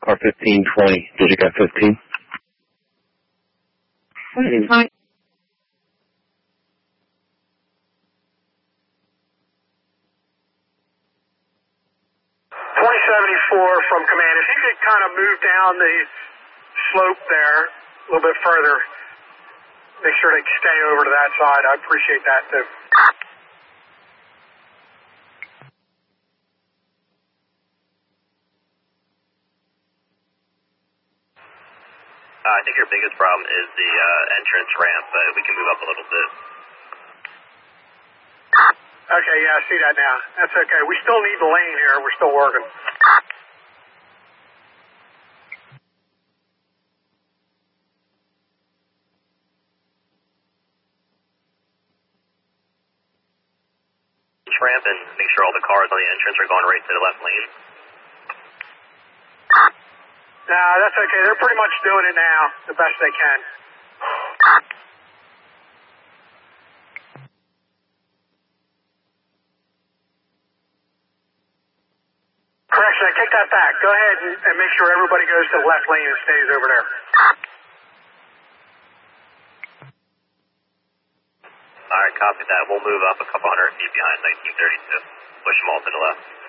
Car 1520, did you got 15? Hi. 2074 from command. If you could kind of move down the slope there a little bit further, make sure they stay over to that side. I appreciate that too. I think your biggest problem is the entrance ramp, but we can move up a little bit. Okay, yeah, I see that now. That's okay. We still need the lane here. We're still working. Ramp and make sure all the cars on the entrance are going right to the left lane. No, that's okay. They're pretty much doing it now the best they can. Correction, I take that back. Go ahead and make sure everybody goes to the left lane and stays over there. All right, copy that. We'll move up a couple hundred feet behind 1932. Push them all to the left.